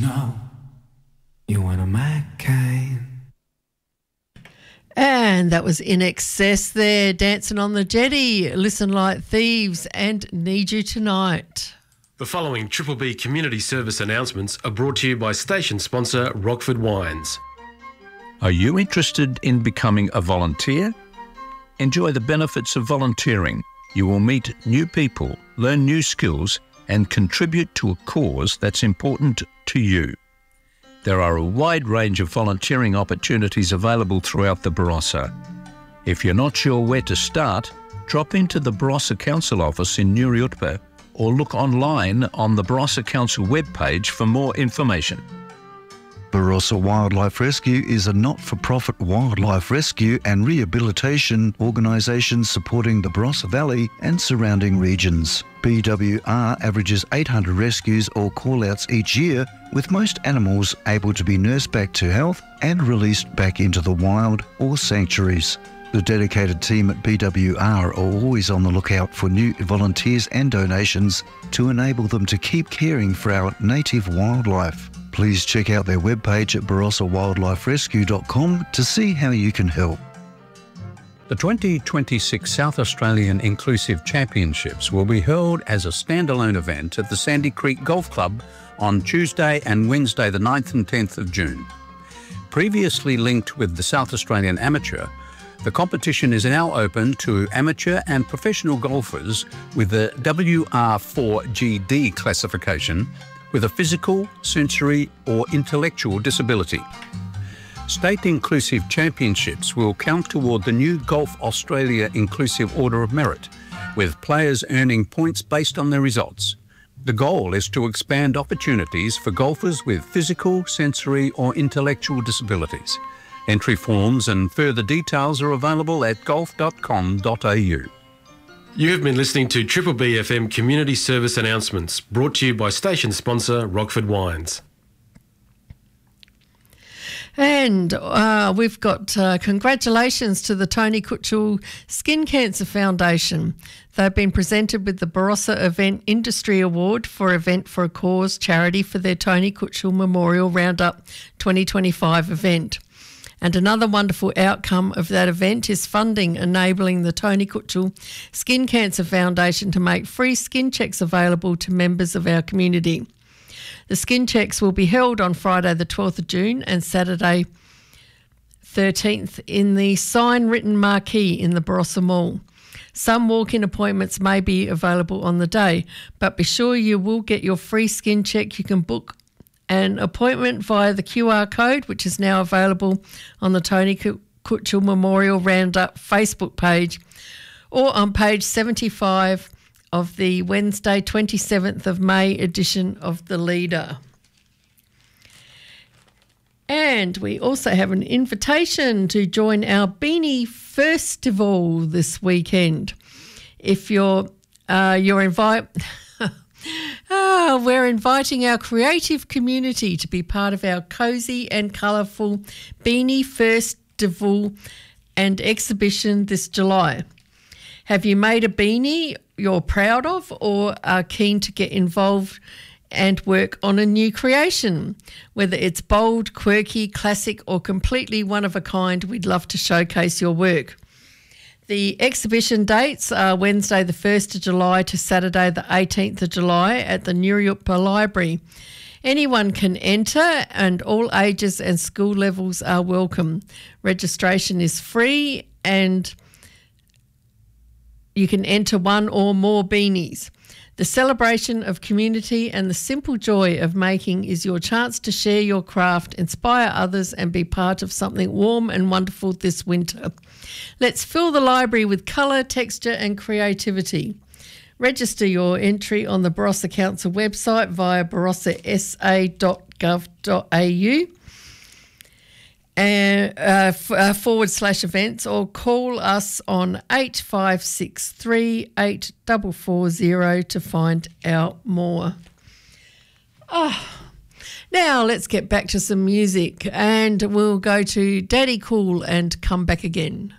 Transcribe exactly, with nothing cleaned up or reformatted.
know you want a McCain. And that was In Excess there, Dancing on the Jetty, Listen Like Thieves and Need You Tonight. The following Triple B community service announcements are brought to you by station sponsor Rockford Wines. Are you interested in becoming a volunteer? Enjoy the benefits of volunteering. You will meet new people, learn new skills, and contribute to a cause that's important to you. There are a wide range of volunteering opportunities available throughout the Barossa. If you're not sure where to start, drop into the Barossa Council office in Nuriutpa or look online on the Barossa Council webpage for more information. Barossa Wildlife Rescue is a not-for-profit wildlife rescue and rehabilitation organisation supporting the Barossa Valley and surrounding regions. B W R averages eight hundred rescues or call-outs each year, with most animals able to be nursed back to health and released back into the wild or sanctuaries. The dedicated team at B W R are always on the lookout for new volunteers and donations to enable them to keep caring for our native wildlife. Please check out their webpage at barossa wildlife rescue dot com to see how you can help. The twenty twenty-six South Australian Inclusive Championships will be held as a standalone event at the Sandy Creek Golf Club on Tuesday and Wednesday the ninth and tenth of June. Previously linked with the South Australian Amateur, the competition is now open to amateur and professional golfers with the W R four G D classification with a physical, sensory or intellectual disability. State Inclusive Championships will count toward the new Golf Australia Inclusive Order of Merit, with players earning points based on their results. The goal is to expand opportunities for golfers with physical, sensory or intellectual disabilities. Entry forms and further details are available at golf dot com dot a u. You have been listening to Triple B F M community service announcements brought to you by station sponsor Rockford Wines. And uh, we've got uh, congratulations to the Tony Kutchell Skin Cancer Foundation. They've been presented with the Barossa Event Industry Award for Event for a Cause charity for their Tony Kutchell Memorial Roundup twenty twenty-five event. And another wonderful outcome of that event is funding enabling the Tony Kutchell Skin Cancer Foundation to make free skin checks available to members of our community. The skin checks will be held on Friday the twelfth of June and Saturday thirteenth in the sign-written marquee in the Barossa Mall. Some walk-in appointments may be available on the day, but be sure you will get your free skin check. You can book an appointment via the Q R code, which is now available on the Tony Kutchell Memorial Roundup Facebook page, or on page seventy-five of the Wednesday twenty-seventh of May edition of The Leader. And we also have an invitation to join our Beanie Festival this weekend. If you're uh, you're invite. Ah, we're inviting our creative community to be part of our cosy and colourful Beanie Festival and exhibition this July. Have you made a beanie you're proud of or are keen to get involved and work on a new creation? Whether it's bold, quirky, classic or completely one of a kind, we'd love to showcase your work. The exhibition dates are Wednesday the first of July to Saturday the eighteenth of July at the Nuriutpa Library. Anyone can enter and all ages and school levels are welcome. Registration is free and you can enter one or more beanies. The celebration of community and the simple joy of making is your chance to share your craft, inspire others and be part of something warm and wonderful this winter. Let's fill the library with colour, texture and creativity. Register your entry on the Barossa Council website via barossa s a dot gov dot a u and uh, f- uh, forward slash events, or call us on eight five six three eight four four zero to find out more. Oh, now let's get back to some music and we'll go to Daddy Cool and Come Back Again.